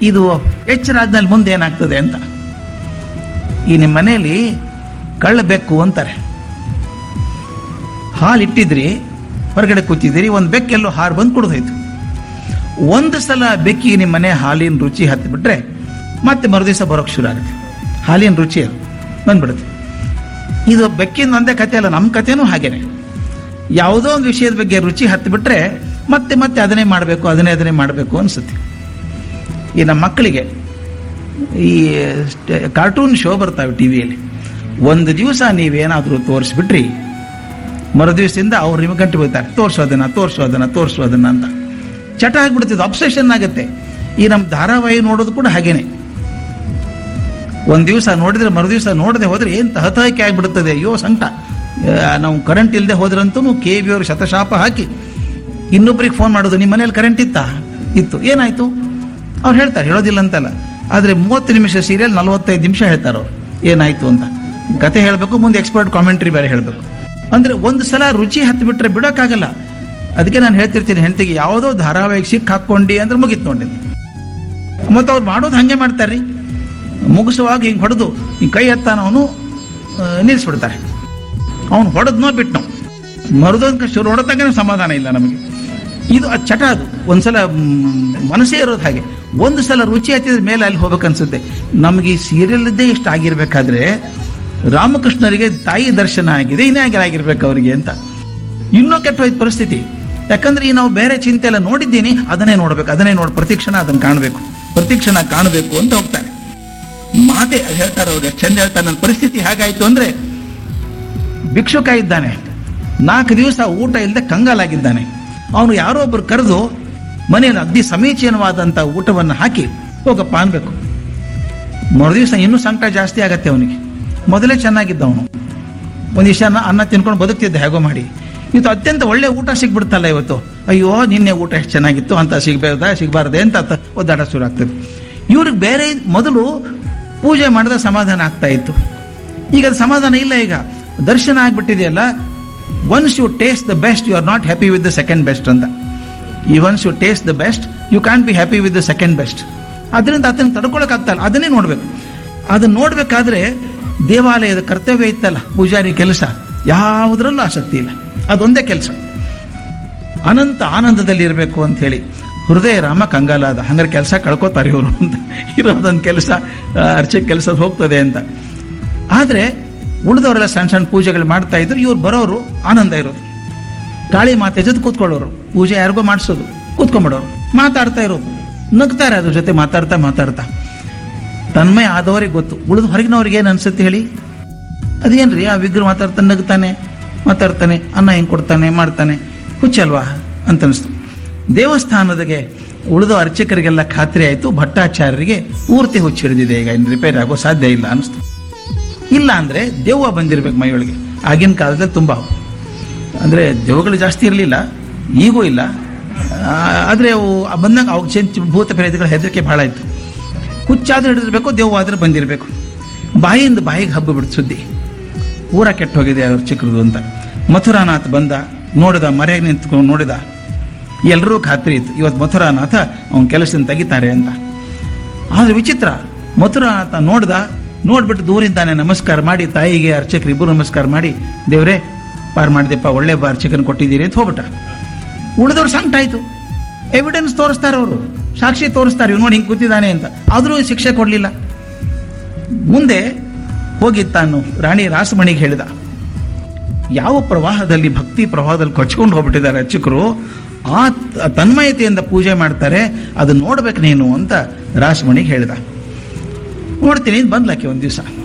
ಇದು ಎಚ್ಚರ ಆದ್ಮೇಲೆ ಮುಂದೆ ಏನಾಗ್ತದೆ ಅಂತ. ಈ ನಿಮ್ಮ ಮನೆಯಲ್ಲಿ ಕಳ್ಳ ಬೆಕ್ಕು ಅಂತಾರೆ. ಹಾಲು ಇಟ್ಟಿದ್ರಿ, ಹೊರಗಡೆ ಕೂತಿದ್ದೀರಿ, ಒಂದು ಬೆಕ್ಕೆಲ್ಲೋ ಹಾರು ಬಂದು ಕುಡಿದೋಯ್ತು. ಒಂದು ಸಲ ಬೆಕ್ಕಿಗೆ ನಿಮ್ಮ ಮನೆ ಹಾಲಿನ ರುಚಿ ಹತ್ತಿಬಿಟ್ರೆ ಮತ್ತೆ ಮರುದಿವಸ ಬರೋಕ್ಕೆ ಶುರು ಆಗುತ್ತೆ. ಹಾಲಿನ ರುಚಿ ಅದು ಬಂದ್ಬಿಡುತ್ತೆ. ಇದು ಬೆಕ್ಕಿನ ಒಂದೇ ಕಥೆ ಅಲ್ಲ, ನಮ್ಮ ಕಥೆನೂ ಹಾಗೇನೆ. ಯಾವುದೋ ಒಂದು ವಿಷಯದ ಬಗ್ಗೆ ರುಚಿ ಹತ್ತಿಬಿಟ್ರೆ ಮತ್ತೆ ಮತ್ತೆ ಅದನ್ನೇ ಮಾಡಬೇಕು, ಅದನ್ನೇ ಮಾಡಬೇಕು ಅನಿಸುತ್ತೆ. ಈ ನಮ್ಮ ಮಕ್ಕಳಿಗೆ ಈ ಕಾರ್ಟೂನ್ ಶೋ ಬರ್ತಾವೆ ಟಿ ವಿಯಲ್ಲಿ. ಒಂದು ದಿವಸ ನೀವೇನಾದರೂ ತೋರಿಸ್ಬಿಟ್ರಿ, ಮರುದಿವಸದಿಂದ ಅವ್ರು ನಿಮಗೆ ಗಂಟು ಬೀಳ್ತಾರೆ, ತೋರಿಸೋದನ್ನ ಅಂತ. ಚಟ ಆಗ್ಬಿಡ್ತಿದ್ದು, ಅಬ್ಸೆಷನ್ ಆಗುತ್ತೆ. ಈ ನಮ್ಮ ಧಾರಾವಾಹಿ ನೋಡೋದು ಕೂಡ ಹಾಗೇನೆ. ಒಂದು ದಿವಸ ನೋಡಿದ್ರೆ ಮರುದಿವಸ ನೋಡದೆ ಹೋದ್ರೆ ಏನು ತಹತಹಕ್ಕೆ ಆಗಿಬಿಡುತ್ತದೆ. ಅಯ್ಯೋ ಸಂಕಟ. ನಾವು ಕರೆಂಟ್ ಇಲ್ಲದೆ ಹೋದ್ರಂತೂ KV ಅವರು ಶತಶಾಪ ಹಾಕಿ ಇನ್ನೊಬ್ಬರಿಗೆ ಫೋನ್ ಮಾಡೋದು, ನಿಮ್ಮ ಮನೇಲಿ ಕರೆಂಟ್ ಇತ್ತು, ಏನಾಯ್ತು? ಅವ್ರು ಹೇಳ್ತಾರೆ, ಹೇಳೋದಿಲ್ಲ ಅಂತಲ್ಲ, ಆದರೆ 30 ನಿಮಿಷ ಸೀರಿಯಲ್ 45 ನಿಮಿಷ ಹೇಳ್ತಾರೆ ಅವ್ರು ಏನಾಯ್ತು ಅಂತ. ಕತೆ ಹೇಳಬೇಕು, ಮುಂದೆ ಎಕ್ಸ್ಪರ್ಟ್ ಕಾಮೆಂಟ್ರಿ ಬೇರೆ ಹೇಳಬೇಕು. ಅಂದರೆ ಒಂದು ಸಲ ರುಚಿ ಹತ್ತು ಬಿಟ್ರೆ ಬಿಡೋಕ್ಕಾಗಲ್ಲ. ಅದಕ್ಕೆ ನಾನು ಹೇಳ್ತಿರ್ತೀನಿ ಹೆಂಡತಿಗೆ, ಯಾವುದೋ ಧಾರಾವಾಹಿಗೆ ಸಿಕ್ಕ ಹಾಕ್ಕೊಂಡು ಅಂದ್ರೆ ಮುಗಿತು ನೋಡಿ. ಮತ್ತು ಅವ್ರು ಮಾಡೋದು ಹಾಗೆ ಮಾಡ್ತಾರ್ರಿ. ಮುಗಿಸುವಾಗ ಹಿಂಗೆ ಹೊಡೆದು ಹಿಂಗೆ ಕೈ ಎತ್ತಾನವನು ನಿಲ್ಲಿಸ್ಬಿಡ್ತಾರೆ. ಅವನು ಹೊಡೆದ್ನೋ ಬಿಟ್ಟು ಮರುದೊಂದು ಶುರು ಹೊಡೆದಾಗ ಸಮಾಧಾನ ಇಲ್ಲ ನಮಗೆ. ಇದು ಅದು ಚಟ. ಅದು ಒಂದ್ಸಲ ಮನಸ್ಸೇ ಇರೋದು ಹಾಗೆ. ಒಂದು ಸಲ ರುಚಿ ಹತ್ತಿದ ಮೇಲೆ ಅಲ್ಲಿ ಹೋಗ್ಬೇಕನ್ಸುತ್ತೆ. ನಮಗೆ ಈ ಸೀರಿಯಲ್ದೇ ಇಷ್ಟ ಆಗಿರ್ಬೇಕಾದ್ರೆ ರಾಮಕೃಷ್ಣರಿಗೆ ತಾಯಿ ದರ್ಶನ ಆಗಿದೆ, ಇನ್ನೇ ಆಗಿರ್ಬೇಕು ಅವರಿಗೆ ಅಂತ. ಇನ್ನೂ ಕೆಟ್ಟೋಯ್ತು ಪರಿಸ್ಥಿತಿ. ಯಾಕಂದ್ರೆ ಈ ನಾವು ಬೇರೆ ಚಿಂತೆ ಎಲ್ಲ ನೋಡಿದ್ದೀನಿ, ಅದನ್ನೇ ನೋಡ್ಬೇಕು, ಪ್ರತಿಕ್ಷಣ ಅದನ್ನು ಕಾಣಬೇಕು ಅಂತ ಹೋಗ್ತಾರೆ. ಮಾತೆ ಹೇಳ್ತಾರೆ ಅವ್ರು, ಚಂದ ಹೇಳ್ತಾರೆ. ನನ್ನ ಪರಿಸ್ಥಿತಿ ಹೇಗಾಯ್ತು ಅಂದ್ರೆ, ಭಿಕ್ಷುಕ ಇದ್ದಾನೆ, 4 ದಿವಸ ಊಟ ಇಲ್ಲದೆ ಕಂಗಾಲಾಗಿದ್ದಾನೆ. ಅವನು ಯಾರೋ ಒಬ್ಬರು ಕರೆದು ಮನೆಯಲ್ಲಿ ಅತಿ ಸಮೀಚೀನವಾದಂಥ ಊಟವನ್ನು ಹಾಕಿ ಹೋಗಪ್ಪ ಅನ್ಬೇಕು. ಮರುದಿವಸ ಇನ್ನೂ ಸಂಕಟ ಜಾಸ್ತಿ ಆಗತ್ತೆ ಅವನಿಗೆ. ಮೊದಲೇ ಚೆನ್ನಾಗಿದ್ದ ಅವನು, ಒಂದಿಷ್ಟು ಅನ್ನ ತಿನ್ಕೊಂಡು ಬದುಕ್ತಿದ್ದ ಹೇಗೋ ಮಾಡಿ. ಇವತ್ತು ಅತ್ಯಂತ ಒಳ್ಳೆ ಊಟ ಸಿಗ್ಬಿಡ್ತಲ್ಲ ಇವತ್ತು. ಅಯ್ಯೋ ನಿನ್ನೆ ಊಟ ಎಷ್ಟು ಚೆನ್ನಾಗಿತ್ತು ಅಂತ ಸಿಗಬಾರ್ದೆ ಅಂತ ಒದ್ದಾಡ ಶುರು ಆಗ್ತದೆ. ಇವ್ರಿಗೆ ಬೇರೆ ಮೊದಲು ಪೂಜೆ ಮಾಡಿದ ಸಮಾಧಾನ ಆಗ್ತಾ ಇತ್ತು, ಈಗ ಅದು ಸಮಾಧಾನ ಇಲ್ಲ. ಈಗ ದರ್ಶನ ಆಗ್ಬಿಟ್ಟಿದೆಯಲ್ಲ. Once you taste the best you are not happy with the second best ಅಂತ. ಈ once you taste the best you can be happy with the second best. ಅದರಿಂದ ಅದನ್ನು ತಡ್ಕೊಳಕ್ಕಾಗ್ತಲ್ಲ, ಅದನ್ನೇ ನೋಡ್ಬೇಕು. ಅದನ್ನ ನೋಡ್ಬೇಕಾದ್ರೆ ದೇವಾಲಯದ ಕರ್ತವ್ಯ ಇತ್ತಲ್ಲ, ಪೂಜಾರಿ ಕೆಲಸ, ಯಾವುದರಲ್ಲೂ ಆಸಕ್ತಿ ಇಲ್ಲ, ಅದೊಂದೇ ಕೆಲಸ. ಅನಂತ ಆನಂದದಲ್ಲಿ ಇರಬೇಕು ಅಂತ ಹೇಳಿ ಹೃದಯ ರಾಮ ಕಂಗಾಲಾದ. ಹಂಗಾರೆ ಕೆಲಸ ಕಳ್ಕೋತಾರೆ ಇವರು ಅಂತ. ಇರೋದೊಂದು ಕೆಲಸ ಅರ್ಚಕ ಕೆಲಸ ಹೋಗ್ತದೆ ಅಂತ. ಆದರೆ ಉಳಿದವರೆಲ್ಲ ಸಣ್ಣ ಸಣ್ಣ ಪೂಜೆಗಳು ಮಾಡ್ತಾ ಇದ್ರು, ಇವ್ರು ಬರೋರು ಆನಂದ ಇರೋರು. ಕಾಳಿ ಮಾತೆ ಜೊತೆ ಕೂತ್ಕೊಳ್ಳೋರು, ಪೂಜೆ ಯಾರಿಗೋ ಮಾಡಿಸೋದು, ಕೂತ್ಕೊಂಡ್ಬಿಡೋರು, ಮಾತಾಡ್ತಾ ಇರೋದು, ನಗ್ತಾರೆ ಅದ್ರ ಜೊತೆ ಮಾತಾಡ್ತಾ. ತನ್ಮಯ ಆದವರಿಗೆ ಗೊತ್ತು. ಉಳಿದು ಹೊರಗಿನವ್ರಿಗೆ ಏನು ಅನ್ಸುತ್ತೆ ಹೇಳಿ? ಅದೇನ್ರಿ ಆ ವಿಗ್ರಹ ಮಾತಾಡ್ತಾನೆ, ಅನ್ನ ಹೆಂಗೆ ಕೊಡ್ತಾನೆ, ಮಾಡ್ತಾನೆ, ಹುಚ್ಚಲ್ವಾ ಅಂತ ಅನಿಸ್ತು. ದೇವಸ್ಥಾನದಾಗೆ ಉಳಿದ ಅರ್ಚಕರಿಗೆಲ್ಲ ಖಾತ್ರಿ ಆಯಿತು, ಭಟ್ಟಾಚಾರ್ಯರಿಗೆ ಪೂರ್ತಿ ಹುಚ್ಚಿಡಿದಿದೆ, ಈಗ ಇನ್ನು ರಿಪೇರಿ ಆಗೋ ಸಾಧ್ಯ ಇಲ್ಲ ಅನಿಸ್ತು. ಇಲ್ಲ ಅಂದರೆ ದೆವ್ವ ಬಂದಿರಬೇಕು ಮೈಯೊಳಗೆ. ಆಗಿನ ಕಾಲದಲ್ಲಿ ತುಂಬ ಅಂದರೆ ದೆವ್ವಗಳು ಜಾಸ್ತಿ ಇರಲಿಲ್ಲ, ಈಗೂ ಇಲ್ಲ. ಆದರೆ ಅವು ಬಂದಾಗ ಅವು ಭೂತ ಪ್ರೇತಗಳ ಹೆದರಿಕೆ ಭಾಳ ಇತ್ತು. ಹುಚ್ಚಾದ್ರೆ ಹಿಡಿದಿರ್ಬೇಕು, ದೆವ್ವ ಆದ್ರೆ ಬಂದಿರಬೇಕು. ಬಾಯಿಯಿಂದ ಬಾಯಿಗೆ ಹಬ್ಬ ಬಿಡ್ತು ಸುದ್ದಿ, ಊರ ಕೆಟ್ಟು ಹೋಗಿದೆ ಅರ್ಚಕರದು ಅಂತ. ಮಥುರಾನಾಥ ಬಂದ, ನೋಡಿದ, ಮರೆಯಾಗಿ ನಿಂತ್ಕೊಂಡು ನೋಡಿದ. ಎಲ್ಲರೂ ಖಾತ್ರಿ ಇತ್ತು, ಇವತ್ತು ಮಥುರಾನಾಥ ಅವನ ಕೆಲಸದಿಂದ ತೆಗಿತಾರೆ ಅಂತ. ಆದರೆ ವಿಚಿತ್ರ, ಮಥುರಾನಾಥ ನೋಡ್ಬಿಟ್ಟು ದೂರಿಂದಾನೆ ನಮಸ್ಕಾರ ಮಾಡಿ, ತಾಯಿಗೆ ಅರ್ಚಕರು ಇಬ್ಬರು ನಮಸ್ಕಾರ ಮಾಡಿ, ದೇವ್ರೇ ಪಾರು ಮಾಡಿದೆಪ್ಪ, ಒಳ್ಳೆ ಅರ್ಚಕನ ಕೊಟ್ಟಿದ್ದೀರಿ ಅಂತ ಹೋಗ್ಬಿಟ್ಟ. ಉಳಿದವ್ರು ಸಂಕಟ ಆಯ್ತು. ಎವಿಡೆನ್ಸ್ ತೋರಿಸ್ತಾರೆ ಅವರು, ಸಾಕ್ಷಿ ತೋರಿಸ್ತಾರೆ, ಇವ್ ನೋಡಿ ಹಿಂಗೆ ಕೂತಿದ್ದಾನೆ ಅಂತ. ಆದರೂ ಶಿಕ್ಷೆ ಕೊಡಲಿಲ್ಲ. ಮುಂದೆ ಹೋಗಿ ತಾನು ರಾಣಿ ರಾಸಮಣಿಗೆ ಹೇಳಿದ, ಯಾವ ಪ್ರವಾಹದಲ್ಲಿ, ಭಕ್ತಿ ಪ್ರವಾಹದಲ್ಲಿ ಕೊಚ್ಕೊಂಡು ಹೋಗ್ಬಿಟ್ಟಿದ್ದಾರೆ ಅರ್ಚಕರು, ಆ ತನ್ಮಯತೆಯಿಂದ ಪೂಜೆ ಮಾಡ್ತಾರೆ, ಅದು ನೋಡ್ಬೇಕು ನೀನು ಅಂತ ರಾಸಮಣಿಗೆ ಹೇಳಿದ. ನೋಡ್ತೀನಿ ಬಂದ್ಲಾಕೆ ಒಂದು ದಿವಸ.